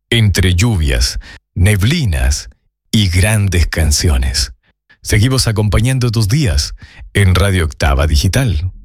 entre lluvias, neblinas y grandes canciones. Seguimos acompañando tus días en Radio Octava Digital.